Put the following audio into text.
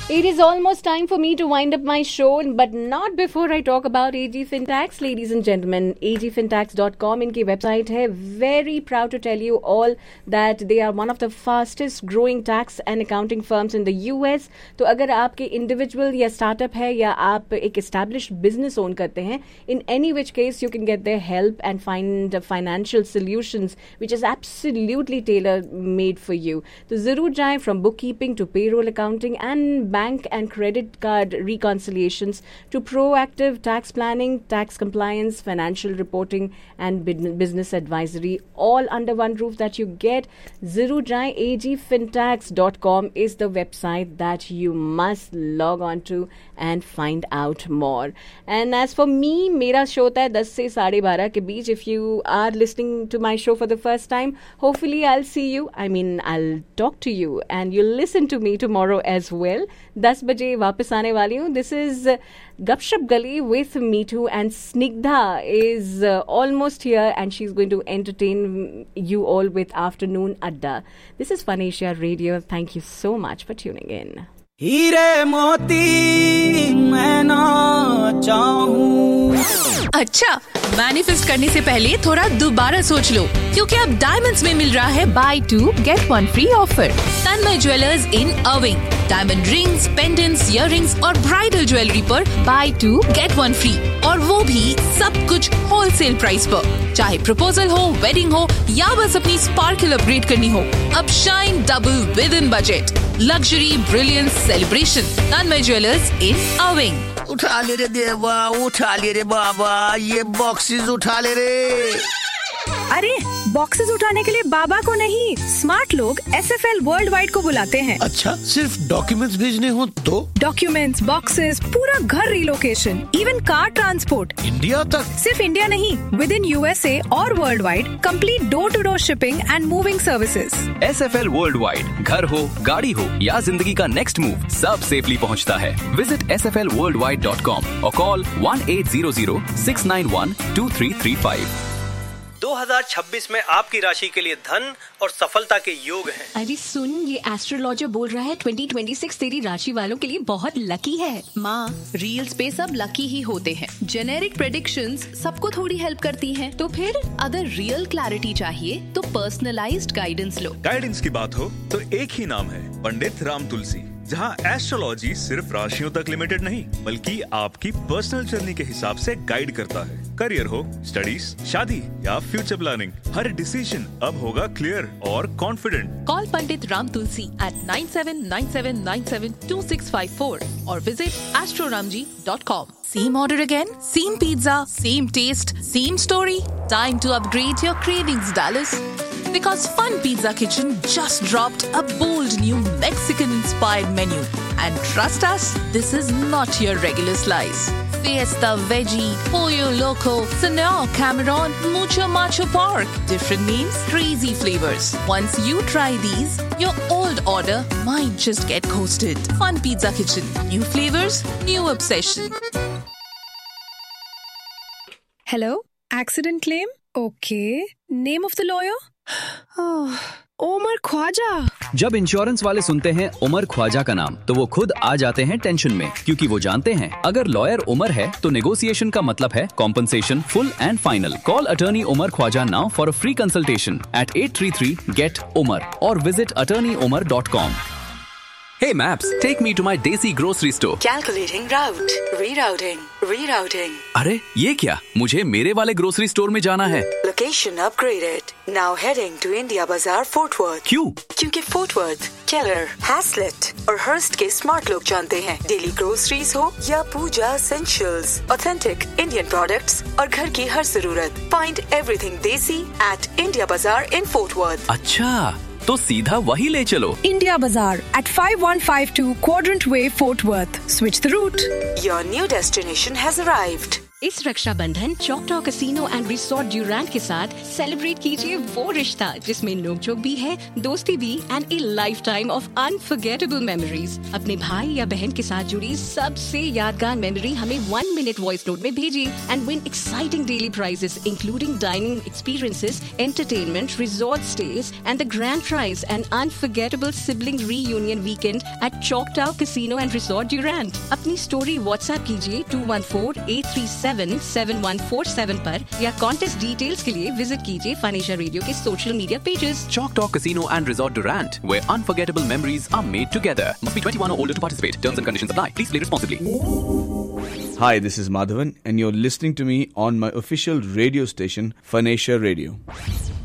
It is almost time for me to wind up my show, but not before I talk about AG Fintax. Ladies and gentlemen, agfintax.com इनकी website है. Very proud to tell you all that they are one of the fastest growing tax and accounting firms in the US. तो अगर आपके individual या startup है या आप एक established business own करते हैं, in any which case you can get their help and find financial solutions which is absolutely tailor made for you. तो ज़रूर जाएं from bookkeeping to payroll accounting and bank and credit card reconciliations to proactive tax planning, tax compliance, financial reporting and business advisory, all under one roof that you get. Zarur jaye. agfintax.com is the website that you must log on to and find out more. And as for me, मेरा show होता है 10 से 12:30 के बीच. If you are listening to my show for the first time, hopefully I'll see you. I'll talk to you and you'll listen to me tomorrow as well. 10 बजे वापस आने वाली हूँ. This is Gupshup Gully with Meetu, and Snigdha is almost here and she's going to entertain you all with Afternoon Adda. This is Fun Asia Radio. Thank you so much for tuning in. हीरे मोती मैं ना चाहूं. अच्छा, manifest करने से पहले थोड़ा दोबारा सोच लो, क्योंकि अब डायमंड्स में मिल रहा है बाय 2 गेट 1 फ्री ऑफर. तन्मय ज्वेलर्स इन अर्विंग. डायमंड रिंग्स, पेंडेंट्स, इयररिंग्स और ब्राइडल ज्वेलरी पर बाय 2 गेट 1 फ्री, और वो भी सब कुछ होलसेल प्राइस पर. चाहे प्रपोजल हो, वेडिंग हो या बस अपनी स्पार्कल अपग्रेड करनी हो, अब shine double with in budget. Luxury, brilliance, celebration. Tanmay jewellers इन अर्विंग. उठा ले रे देवा, उठा ले रे बाबा, ये बॉक्सेस उठा ले रे. अरे बॉक्सेस उठाने के लिए बाबा को नहीं, स्मार्ट लोग SFL वर्ल्ड वाइड को बुलाते हैं. अच्छा, सिर्फ डॉक्यूमेंट्स भेजने हो तो? डॉक्यूमेंट्स, बॉक्सेस, पूरा घर relocation, even car transport. India तक? सिर्फ इंडिया नहीं, विद इन USA और world wide, complete door to door shipping and moving services. SFL world wide, घर हो, गाड़ी हो या जिंदगी का नेक्स्ट मूव, सब सेफली पहुंचता है. विजिट sflworldwide.com और कॉल 1800-691-2335. 2026 में आपकी राशि के लिए धन और सफलता के योग हैं. अरे सुन, ये एस्ट्रोलॉजर बोल रहा है 2026 तेरी राशि वालों के लिए बहुत लकी है. माँ, रील्स पे सब लकी ही होते हैं. जेनेरिक प्रेडिक्शंस सबको थोड़ी हेल्प करती हैं. तो फिर अगर रियल क्लैरिटी चाहिए तो पर्सनलाइज्ड गाइडेंस लो. गाइडेंस की बात हो तो एक ही नाम है, पंडित राम तुलसी, जहां एस्ट्रोलॉजी सिर्फ राशियों तक लिमिटेड नहीं, बल्कि आपकी पर्सनल जर्नी के हिसाब से गाइड करता है. करियर हो, स्टडीज, शादी या फ्यूचर प्लानिंग, हर डिसीजन अब होगा क्लियर और confident. Call Pandit Ram Tulsi at 9797972654 or visit astroramji.com. Same order again, same pizza, same taste, same story. Time to upgrade your cravings, Dallas. Because Fun Pizza Kitchen just dropped a bold new Mexican-inspired menu. And trust us, this is not your regular slice. Fiesta Veggie, Pollo Loco, Senor Cameron, Mucho Macho Pork. Different names, crazy flavors. Once you try these, your old order might just get coasted. Fun Pizza Kitchen. New flavors, new obsession. Hello, accident claim? Okay. Name of the lawyer? Umar Khwaja. जब insurance वाले सुनते हैं उमर ख्वाजा का नाम, तो वो खुद आ जाते हैं टेंशन में, क्योंकि वो जानते हैं अगर लॉयर उमर है तो नेगोशिएशन का मतलब है compensation full and final. Call attorney Umar Khwaja now for a free consultation at 833-GET-UMAR or visit attorneyumar.com. Hey Maps, take me to my Desi grocery store. Calculating route. Rerouting. अरे ये क्या? मुझे मेरे वाले ग्रोसरी स्टोर में जाना है. Location upgraded. Now heading to India Bazaar, Fort Worth. क्यों? क्योंकि Fort Worth, Keller, Haslett और Hearst के स्मार्ट लोग जानते हैं. डेली ग्रोसरीज हो या पूजा essentials, authentic Indian products और घर की हर जरूरत. Find everything Desi at India Bazaar in Fort Worth. अच्छा, तो सीधा वही ले चलो. India Bazaar at 5152 Quadrant Way, Fort Worth. Switch the route. Your new destination has arrived. इस रक्षाबंधन चॉकटॉ कैसीनो एंड रिसोर्ट ड्यूरैंट के साथ सेलिब्रेट कीजिए वो रिश्ता जिसमें नोकझोंक भी है, दोस्ती भी and A life time of unforgettable memories. अपने भाई या बहन के साथ जुड़ी सबसे यादगार मेमोरी हमें 1 minute वॉइस नोट में भेजिए and win exciting daily prices including dining experiences, entertainment, resort stage and the grand prize and unforgettable sibling reunion weekend at चॉकटॉ casino and resort ड्यूरैंट। अपनी स्टोरी व्हाट्सएप कीजिए 214-837-7147 पर या कॉन्टेस्ट डिटेल्स के लिए visit कीजिए fun Asia radio के social media pages. Choctaw Casino and Resort Durant, where unforgettable memories are made together. Must be 21 or older to participate. Terms and conditions apply. Please play responsibly. Hi, this is Madhavan and you're listening to me on my official radio station, Fun Asia Radio.